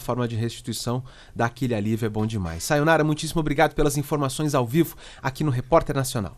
forma de restituição daquele alívio é bom demais. Sayonara, muitíssimo obrigado pelas informações ao vivo aqui no Repórter Nacional.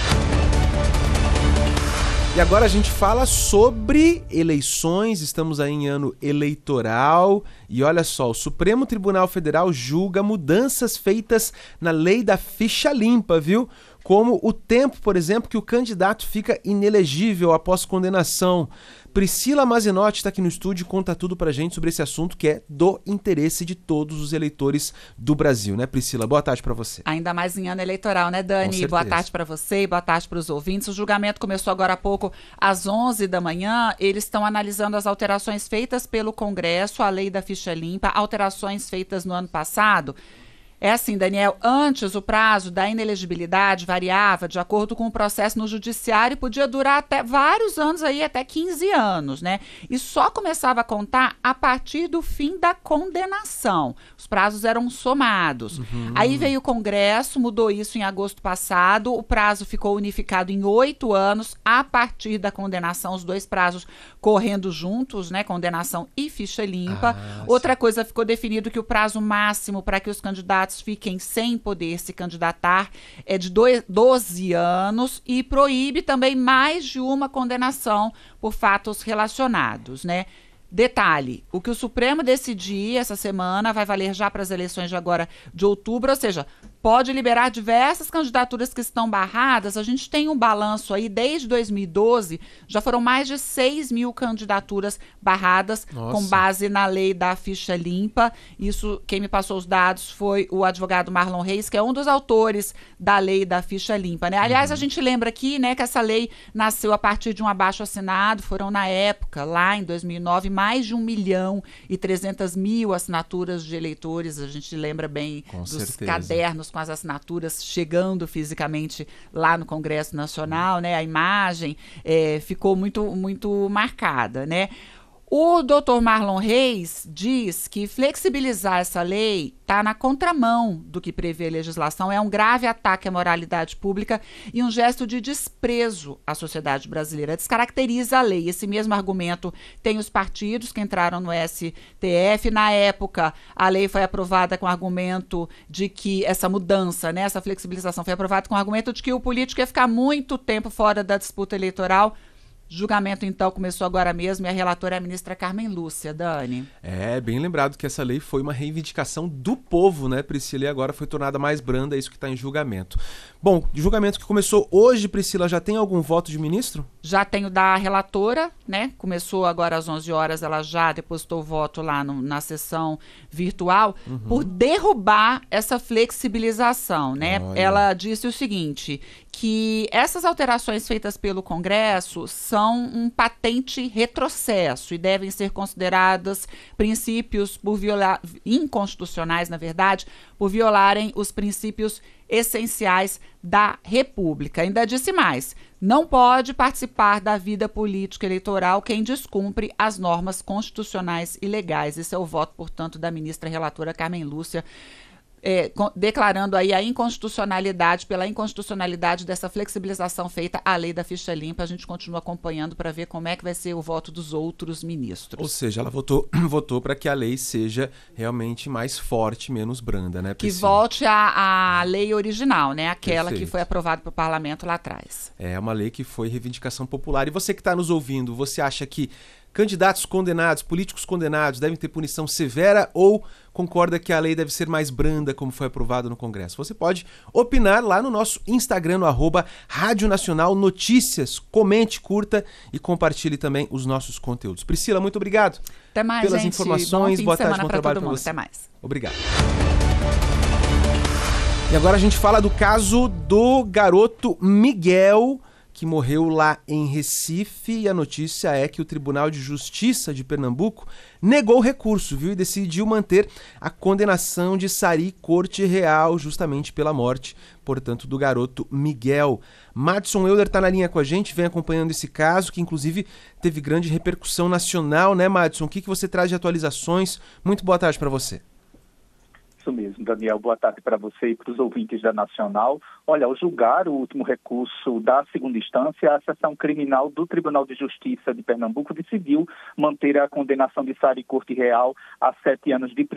E agora a gente fala sobre eleições, estamos aí em ano eleitoral e olha só, o Supremo Tribunal Federal julga mudanças feitas na lei da ficha limpa, viu? Como o tempo, por exemplo, que o candidato fica inelegível após condenação. Priscila Mazinotti está aqui no estúdio e conta tudo pra gente sobre esse assunto que é do interesse de todos os eleitores do Brasil, né, Priscila? Boa tarde pra você. Ainda mais em ano eleitoral, né, Dani? Boa tarde pra você e boa tarde pros ouvintes. O julgamento começou agora há pouco, às 11 da manhã. Eles estão analisando as alterações feitas pelo Congresso, a lei da ficha limpa, alterações feitas no ano passado. É assim, Daniel, antes o prazo da inelegibilidade variava de acordo com o processo no judiciário e podia durar até vários anos aí, até 15 anos, né? E só começava a contar a partir do fim da condenação. Os prazos eram somados. Aí veio o Congresso, mudou isso em agosto passado, o prazo ficou unificado em 8 anos a partir da condenação, os dois prazos correndo juntos, né? Condenação e ficha limpa. Outra coisa, ficou definido que o prazo máximo para que os candidatos fiquem sem poder se candidatar é de 12 anos e proíbe também mais de uma condenação por fatos relacionados, né? Detalhe, o que o Supremo decidir essa semana vai valer já para as eleições de agora de outubro, ou seja, pode liberar diversas candidaturas que estão barradas. A gente tem um balanço aí, desde 2012, já foram mais de 6 mil candidaturas barradas. Nossa. Com base na lei da ficha limpa. Isso, quem me passou os dados foi o advogado Marlon Reis, que é um dos autores da lei da ficha limpa, né? Aliás, a gente lembra aqui, né, que essa lei nasceu a partir de um abaixo-assinado, foram na época, lá em 2009, mais de 1.300.000 assinaturas de eleitores. A gente lembra bem dos cadernos com as assinaturas chegando fisicamente lá no Congresso Nacional, né? A imagem ficou muito marcada, né? O doutor Marlon Reis diz que flexibilizar essa lei está na contramão do que prevê a legislação, é um grave ataque à moralidade pública e um gesto de desprezo à sociedade brasileira. Descaracteriza a lei. Esse mesmo argumento tem os partidos que entraram no STF. Na época, a lei foi aprovada com o argumento de que essa mudança, né, essa flexibilização foi aprovada com o argumento de que o político ia ficar muito tempo fora da disputa eleitoral. Julgamento, então, começou agora mesmo e a relatora é a ministra Carmen Lúcia. Dani. É, bem lembrado que essa lei foi uma reivindicação do povo, né, Priscila? E agora foi tornada mais branda, é isso que está em julgamento. Bom, julgamento que começou hoje, Priscila, já tem algum voto de ministro? Já tenho da relatora, né? Começou agora às 11 horas, ela já depositou o voto lá na sessão virtual por derrubar essa flexibilização, né? Olha. Ela disse o seguinte, que essas alterações feitas pelo Congresso são um patente retrocesso e devem ser consideradas princípios inconstitucionais, na verdade, por violarem os princípios essenciais da República. Ainda disse mais, não pode participar da vida política eleitoral quem descumpre as normas constitucionais e legais. Esse é o voto, portanto, da ministra relatora Carmen Lúcia, declarando aí a inconstitucionalidade, pela inconstitucionalidade dessa flexibilização feita à lei da ficha limpa. A gente continua acompanhando para ver como é que vai ser o voto dos outros ministros. Ou seja, ela votou para que a lei seja realmente mais forte, menos branda, né, Priscila? Que volte à lei original, né? Aquela que foi aprovada pelo parlamento lá atrás. É uma lei que foi reivindicação popular. E você que está nos ouvindo, você acha que candidatos condenados, políticos condenados devem ter punição severa ou concorda que a lei deve ser mais branda, como foi aprovado no Congresso? Você pode opinar lá no nosso Instagram, no @Rádio Nacional Notícias. Comente, curta e compartilhe também os nossos conteúdos. Priscila, muito obrigado. Até mais, pelas gente. informações. Boa tarde, bom trabalho para você. Até mais. Obrigado. E agora a gente fala do caso do garoto Miguel, que morreu lá em Recife, e a notícia é que o Tribunal de Justiça de Pernambuco negou o recurso, viu? E decidiu manter a condenação de Sari Corte Real, justamente pela morte, portanto, do garoto Miguel. Madison Euler está na linha com a gente, vem acompanhando esse caso, que inclusive teve grande repercussão nacional, né, Madison? O que você traz de atualizações? Muito boa tarde para você. Isso mesmo, Daniel. Boa tarde para você e para os ouvintes da Nacional. Olha, ao julgar o último recurso da segunda instância, a seção criminal do Tribunal de Justiça de Pernambuco decidiu manter a condenação de Sari Corte Real a 7 anos de prisão.